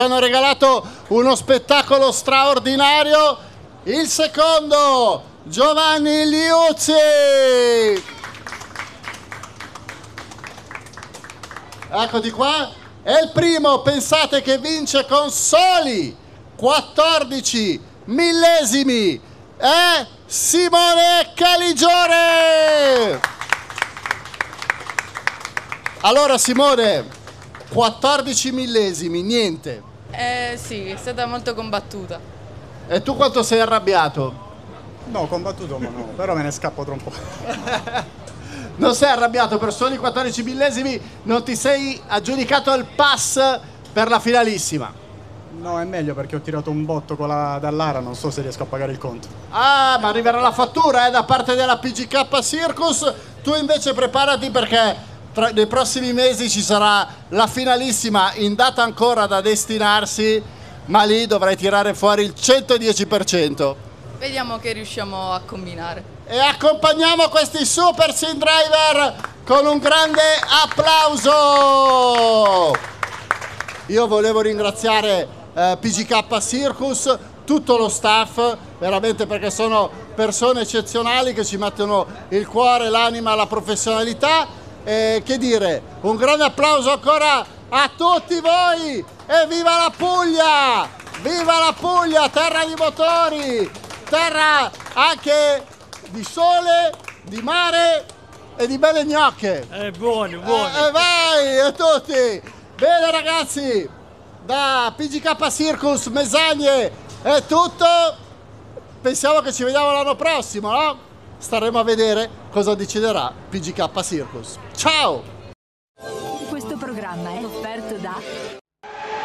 hanno regalato uno spettacolo straordinario. Il secondo, Giovanni Liuzzi. Eccoti qua. E il primo, pensate che vince con soli 14 millesimi, è Simone Caligiore. Allora Simone, 14 millesimi, niente. Sì, è stata molto combattuta. E tu quanto sei arrabbiato? No, combattuto ma no, però me ne scappo tra un po'. Non sei arrabbiato per soli 14 millesimi, non ti sei aggiudicato il pass per la finalissima. No, è meglio perché ho tirato un botto dall'ara, non so se riesco a pagare il conto. Ah, ma arriverà la fattura da parte della PGK Circus. Tu invece preparati perché nei prossimi mesi ci sarà la finalissima in data ancora da destinarsi, ma lì dovrai tirare fuori il 110%. Vediamo che riusciamo a combinare. E accompagniamo questi Super Sim Driver con un grande applauso. Io volevo ringraziare PGK Circus, tutto lo staff, veramente, perché sono persone eccezionali che ci mettono il cuore, l'anima, la professionalità. Che dire, un grande applauso ancora a tutti voi e viva la Puglia! Viva la Puglia, terra di motori, terra anche di sole, di mare e di belle gnocche. Buoni. Vai a tutti! Bene ragazzi, da PGK Circus Mesagne è tutto. Pensiamo che ci vediamo l'anno prossimo, no? Staremo a vedere cosa deciderà PGK Circus. Ciao!